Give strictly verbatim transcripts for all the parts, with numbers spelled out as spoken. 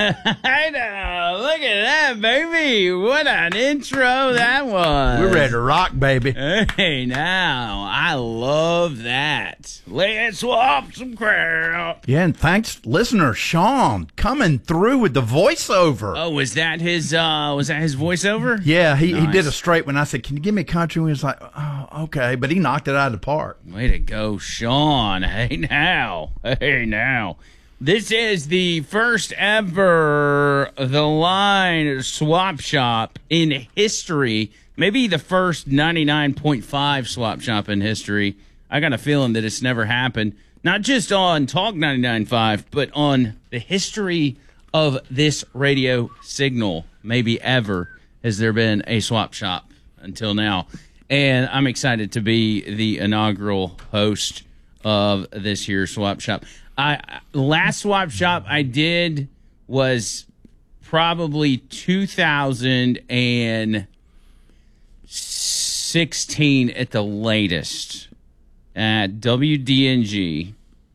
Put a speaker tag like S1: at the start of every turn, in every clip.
S1: I know. Look at that, baby. What an intro that was.
S2: We're ready to rock, baby.
S1: Hey, now. I love that. Let's swap some crap.
S2: Yeah, and thanks, listener Sean, coming through with the voiceover.
S1: Oh, was that his, uh, was that his voiceover?
S2: Yeah, he,
S1: Nice.
S2: he did a straight when I said, can you give me a country? And he was like, oh, okay. But he knocked it out of the park.
S1: Way to go, Sean. Hey, now. Hey, now. This is the first ever The Line swap shop in history. Maybe the first ninety-nine point five swap shop in history. I got a feeling that it's never happened. Not just on Talk ninety-nine point five, but on the history of this radio signal. Maybe ever has there been a swap shop until now. And I'm excited to be the inaugural host of this here swap shop. I last swap shop I did was probably two thousand sixteen at the latest at W D N G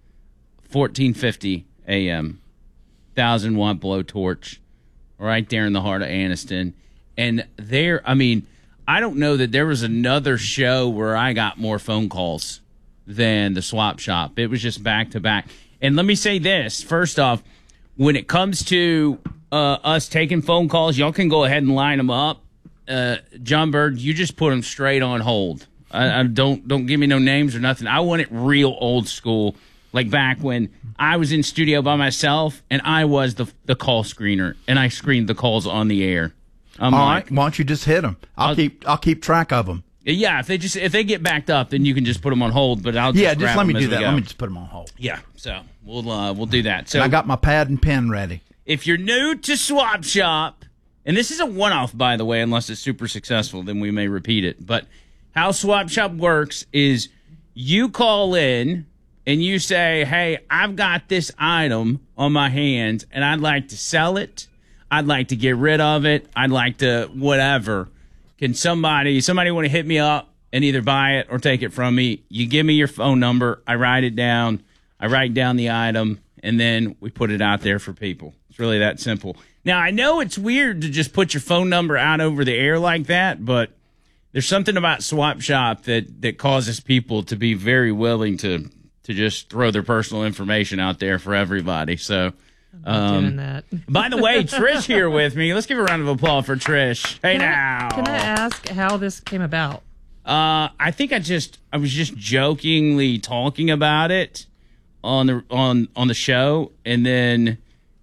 S1: fourteen fifty A M, one thousand watt blowtorch right there in the heart of Anniston. And there, I mean, I don't know that there was another show where I got more phone calls than the swap shop. It was just back to back. And let me say this. First off, when it comes to uh, us taking phone calls, y'all can go ahead and line them up. Uh, John Bird, you just put them straight on hold. I, I don't don't give me no names or nothing. I want it real old school, like back when I was in studio by myself and I was the the call screener and I screened the calls on the air. I'm
S2: All
S1: like,
S2: right, why don't you just hit them? I'll,
S1: I'll
S2: keep I'll keep track of them.
S1: Yeah, if they just if they get backed up, then you can just put them on hold. But I'll just
S2: Yeah, just
S1: grab
S2: let me
S1: them as
S2: do
S1: we
S2: that.
S1: go.
S2: Let me just put them on hold.
S1: Yeah, so we'll uh, we'll do that. So
S2: And I got my pad and pen ready.
S1: if you're new to Swap Shop, and this is a one-off, by the way, unless it's super successful, then we may repeat it. But how Swap Shop works is you call in and you say, hey, I've got this item on my hands, and I'd like to sell it. I'd like to get rid of it. I'd like to whatever. Can somebody somebody want to hit me up and either buy it or take it from me? You give me your phone number. I write it down. I write down the item, and then we put it out there for people. It's really that simple. Now, I know it's weird to just put your phone number out over the air like that, but there's something about Swap Shop that, that causes people to be very willing to to just throw their personal information out there for everybody. So,
S3: I'm doing that.
S1: by the way, Trish here with me. Let's give a round of applause for Trish. Hey,
S3: Can I-
S1: now.
S3: Can I ask how this came about?
S1: Uh, I think I just I was just jokingly talking about it on the on on the show, and then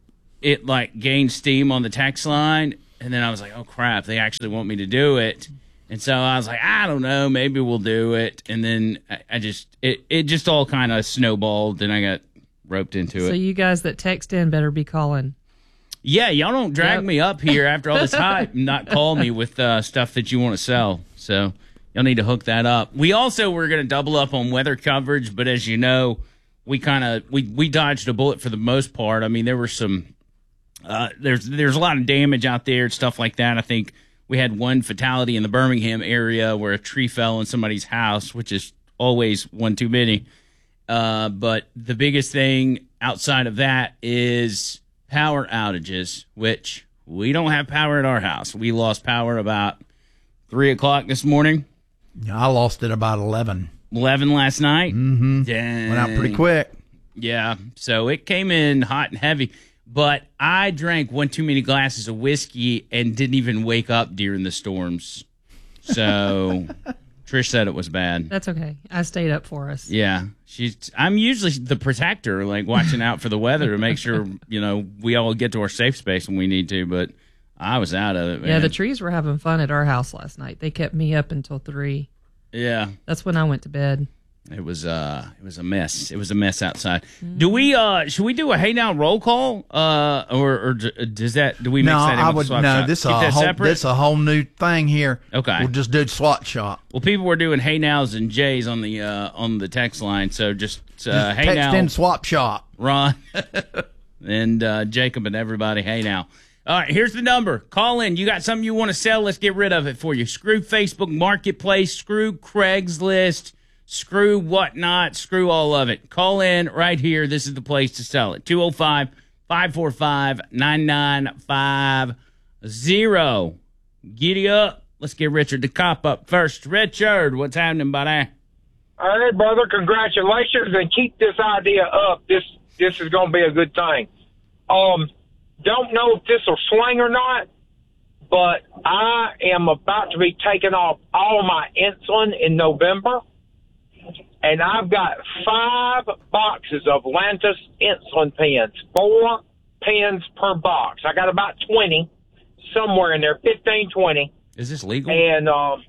S1: it like gained steam on the text line, and then I was like, oh crap, they actually want me to do it, and so I was like, I don't know, maybe we'll do it, and then I, I just it it just all kind of snowballed, and I got roped into
S3: So
S1: it.
S3: you guys that text in better be calling.
S1: Yeah, y'all don't drag
S3: Yep.
S1: me up here after all this hype and not call me with uh, stuff that you want to sell. So y'all need to hook that up. We also were going to double up on weather coverage, but as you know, we kind of we, we dodged a bullet for the most part. I mean, there were some uh, there's there's a lot of damage out there and stuff like that. I think we had one fatality in the Birmingham area where a tree fell in somebody's house, which is always one too many. Uh, but the biggest thing outside of that is power outages, which we don't have power at our house. We lost power about three o'clock this morning,
S2: Yeah, I lost it about eleven.
S1: eleven last night.
S2: Mm-hmm.
S1: Dang.
S2: Went out pretty quick.
S1: Yeah, so it came in hot and heavy. But I drank one too many glasses of whiskey and didn't even wake up during the storms. So Trish said it was bad.
S3: That's okay. I stayed up for us.
S1: Yeah, she's. I'm usually the protector, like watching out for the weather to make sure you know we all get to our safe space when we need to. But I was out of it, man.
S3: Yeah, the trees were having fun at our house last night. They kept me up until three.
S1: Yeah,
S3: That's when I went to bed.
S1: it was. Uh, it was a mess. It was a mess outside. Do we? Uh, should we do a hey now roll call? Uh, or or d- does that? Do we mix
S2: No,
S1: that in
S2: I
S1: with
S2: would
S1: the swap
S2: no.
S1: shop?
S2: This
S1: Keep
S2: a
S1: that
S2: whole
S1: separate?
S2: this a whole new thing here.
S1: Okay.
S2: We'll just do swap shop.
S1: Well, people were doing hey nows and jays on the uh, on the text line, so just, uh,
S2: Just
S1: hey
S2: text
S1: now,
S2: in swap shop.
S1: Ron and uh, Jacob and everybody. Hey now. All right, here's the number. Call in. You got something you want to sell? Let's get rid of it for you. Screw Facebook Marketplace. Screw Craigslist. Screw whatnot. Screw all of it. Call in right here. This is the place to sell it. two oh five, five four five, nine nine five zero. Giddy up. Let's get Richard the cop up first. Richard, what's happening, buddy?
S4: All right, brother, congratulations, and keep this idea up. This this is going to be a good thing. Um, don't know if this will swing or not, but I am about to be taking off all my insulin in November, and I've got five boxes of Lantus insulin pens, four pens per box. I got about twenty, somewhere in there, fifteen, twenty.
S1: Is this legal?
S4: And um,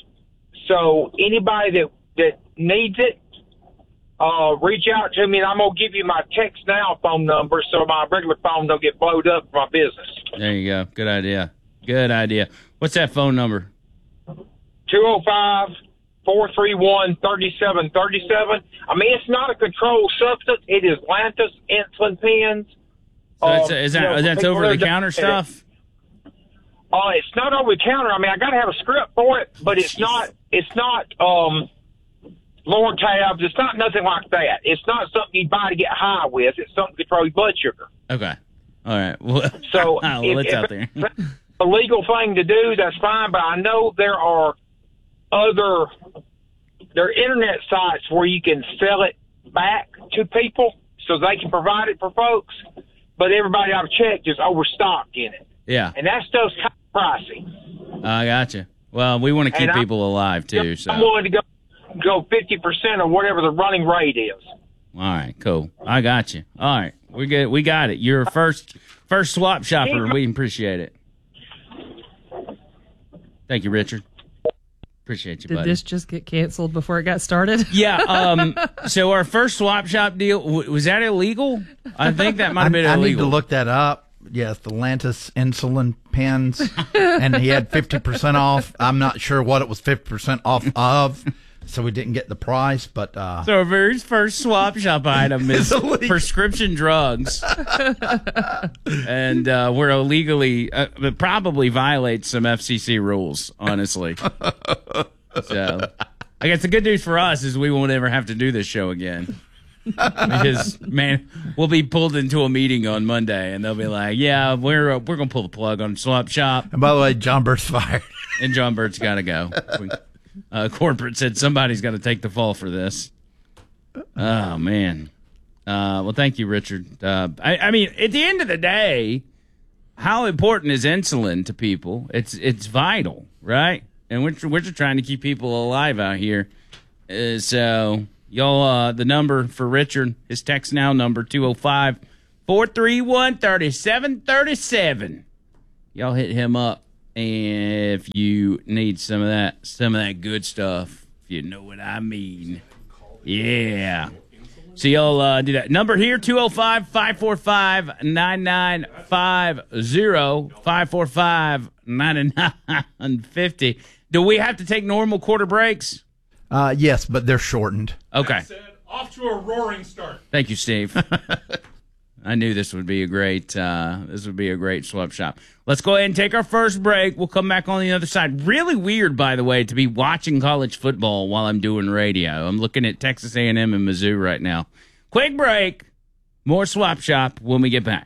S4: so anybody that, that needs it, uh, reach out to me, and I'm going to give you my text now phone number so my regular phone don't get blowed up for my business.
S1: There you go. Good idea. Good idea. What's that phone number?
S4: two oh five, four three one, three seven three seven. I mean, it's not a controlled substance. It is Lantus insulin pens.
S1: So that's,
S4: Um,
S1: is
S4: you know,
S1: that, that's
S4: people
S1: over the
S4: that-
S1: counter stuff?
S4: Uh, it's not over the counter. I mean, I got to have a script for it, but it's not. It's not um, lower tabs. It's not nothing like that. It's not something you buy to get high with. It's something to control your blood sugar.
S1: Okay. All right. Well,
S4: So
S1: well,
S4: if,
S1: it's
S4: if
S1: out there.
S4: it's a legal thing to do, that's fine. But I know there are other there are internet sites where you can sell it back to people so they can provide it for folks. But everybody I've checked is overstocked in it,
S1: Yeah.
S4: and that stuff's kind of pricey.
S1: I gotcha. Well, we want to keep
S4: And I-
S1: people alive, too. So.
S4: I'm willing to go go fifty percent of whatever the running rate is.
S1: All right, cool. I got you. All right, we get we got it. You're a first first swap shopper. We appreciate it. Thank you, Richard. Appreciate you,
S3: Did
S1: buddy.
S3: this just get canceled before it got started?
S1: Yeah. Um. So our first swap shop deal w- was that illegal? I think that might
S2: I,
S1: have been
S2: I need
S1: illegal.
S2: to look that up. Yes, the Lantus insulin pens, and he had fifty percent off. I'm not sure what it was fifty percent off of, so we didn't get the price. But uh,
S1: So our very first swap shop item is
S2: It's illegal.
S1: prescription drugs, and uh, we're illegally uh, it probably violates some F C C rules. Honestly, so I guess the good news for us is we won't ever have to do this show again. Because man, we'll be pulled into a meeting on Monday, and they'll be like, "Yeah, we're uh, we're gonna pull the plug on Swap Shop."
S2: and by the way, John Burt's fired.
S1: And John Burt's got to go. We, uh, corporate said somebody's got to take the fall for this. Oh, man. Uh, well, thank you, Richard. Uh, I, I mean, at the end of the day, how important is insulin to people? It's it's vital, right? And we're, we're just trying to keep people alive out here. Uh, so, y'all, uh, the number for Richard, his text now number, two oh five, four three one, three seven three seven. Y'all hit him up. And if you need some of that, some of that good stuff, if you know what I mean. Yeah. So y'all uh, do that. Number here, two oh five, five four five, nine nine five zero, five four five, nine nine five zero. Do we have to take normal quarter breaks?
S2: Uh, yes, but they're shortened.
S1: Okay.
S5: Said, off to a roaring start.
S1: Thank you, Steve. I knew this would be a great uh, this would be a great swap shop. Let's go ahead and take our first break. We'll come back on the other side. Really weird, by the way, to be watching college football while I'm doing radio. I'm looking at Texas A and M and Mizzou right now. Quick break. More swap shop when we get back.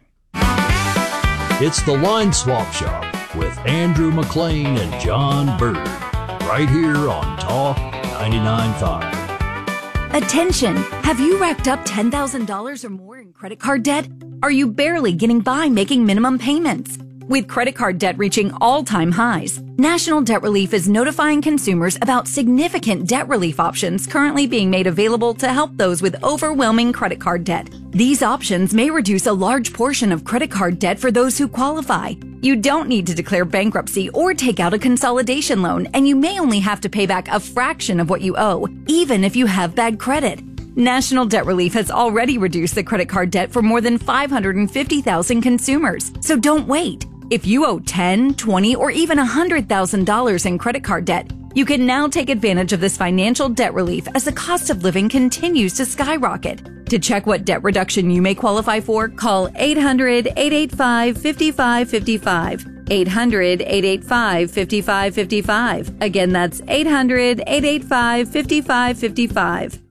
S6: It's the Line Swap Shop with Andrew McLean and John Bird, right here on Talk ninety-nine point five.
S7: Attention! Have you racked up ten thousand dollars or more in credit card debt? Are you barely getting by making minimum payments? With credit card debt reaching all-time highs, National Debt Relief is notifying consumers about significant debt relief options currently being made available to help those with overwhelming credit card debt. These options may reduce a large portion of credit card debt for those who qualify. You don't need to declare bankruptcy or take out a consolidation loan, and you may only have to pay back a fraction of what you owe, even if you have bad credit. National Debt Relief has already reduced the credit card debt for more than five hundred fifty thousand consumers, so don't wait. If you owe ten thousand dollars, twenty thousand dollars, or even one hundred thousand dollars in credit card debt, you can now take advantage of this financial debt relief as the cost of living continues to skyrocket. To check what debt reduction you may qualify for, call eight hundred, eight eight five, five five five five. eight hundred, eight eight five, five five five five. Again, that's eight hundred, eight eight five, five five five five.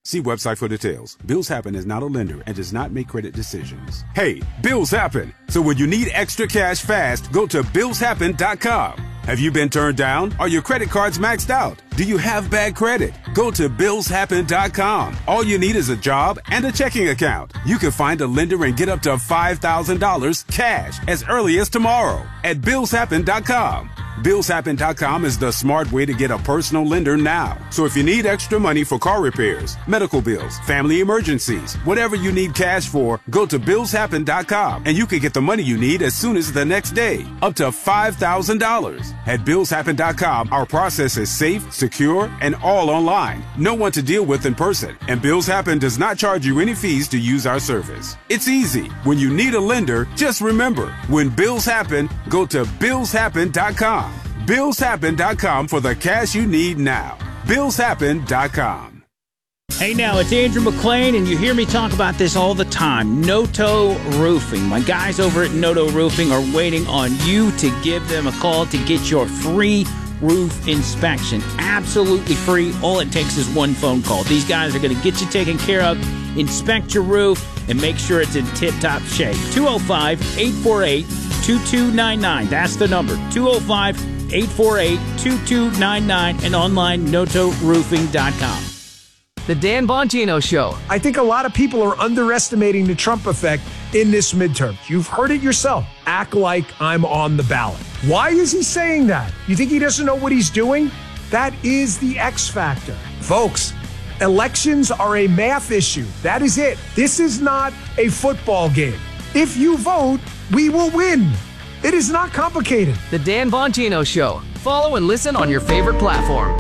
S8: See website for details. Bills Happen is not a lender and does not make credit decisions. Hey, bills happen. So when you need extra cash fast, go to bills happen dot com. Have you been turned down? Are your credit cards maxed out? Do you have bad credit? Go to bills happen dot com. All you need is a job and a checking account. You can find a lender and get up to five thousand dollars cash as early as tomorrow at bills happen dot com. bills happen dot com is the smart way to get a personal lender now. So if you need extra money for car repairs, medical bills, family emergencies, whatever you need cash for, go to bills happen dot com and you can get the money you need as soon as the next day, up to five thousand dollars. At bills happen dot com, our process is safe, secure, and all online. No one to deal with in person, and Bills Happen does not charge you any fees to use our service. It's easy. When you need a lender, just remember, when bills happen, go to bills happen dot com. bills happen dot com for the cash you need now. bills happen dot com.
S1: Hey now, it's Andrew McClain, and you hear me talk about this all the time. Noto Roofing. My guys over at Noto Roofing are waiting on you to give them a call to get your free roof inspection. Absolutely free. All it takes is one phone call. These guys are going to get you taken care of, inspect your roof, and make sure it's in tip-top shape. two oh five, eight four eight, two two nine nine. That's the number. two oh five, eight four eight, two two nine nine and online noto roofing dot com.
S9: The Dan Bongino Show.
S10: I think a lot of people are underestimating the Trump effect in this midterm. You've heard it yourself. Act like I'm on the ballot. Why is he saying that? You think he doesn't know what he's doing? That is the X factor. Folks, elections are a math issue. That is it. This is not a football game. If you vote, we will win. It is not complicated.
S9: The Dan Bongino Show. Follow and listen on your favorite platform.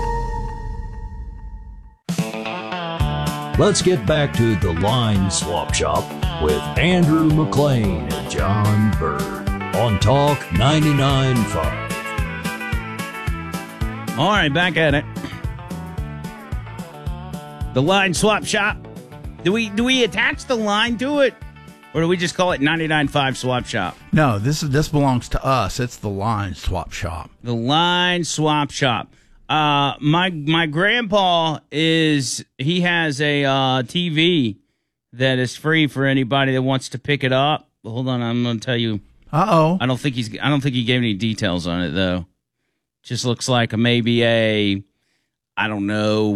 S6: Let's get back to the Line Swap Shop with Andrew McClain and John Bird on Talk ninety-nine point five.
S1: All right, back at it. The Line Swap Shop. Do we do we attach the line to it, or do we just call it ninety-nine point five Swap Shop?
S2: No, this is this belongs to us. It's the Line Swap Shop.
S1: The Line Swap Shop. Uh, my my grandpa is he has a uh, T V that is free for anybody that wants to pick it up. Hold on, I'm going to tell you.
S2: Uh oh.
S1: I don't think he's. I don't think he gave any details on it though. Just looks like a, maybe a, I don't know,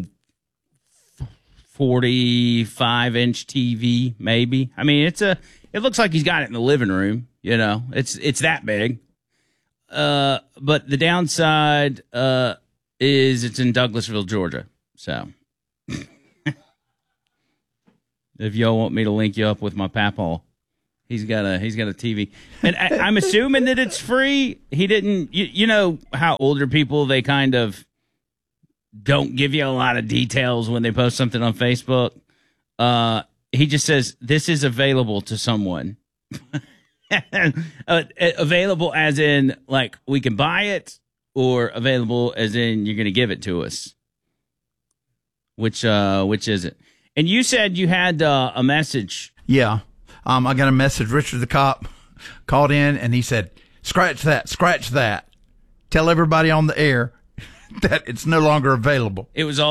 S1: forty-five inch T V maybe. I mean, it's a. It looks like he's got it in the living room. You know, it's it's that big. Uh, but the downside, uh. is it's in Douglasville, Georgia. So, if y'all want me to link you up with my papaw, he's got a he's got a T V, and I, I'm assuming that it's free. He didn't, you, you know how older people, they kind of don't give you a lot of details when they post something on Facebook. Uh, he just says this is available to someone. uh, available as in like we can buy it. Or available as in you're going to give it to us. Which uh, which is it? And you said you had uh, a message.
S2: Yeah. Um, I got a message. Richard the cop called in and he said, scratch that, scratch that. Tell everybody on the air that it's no longer available.
S1: It was all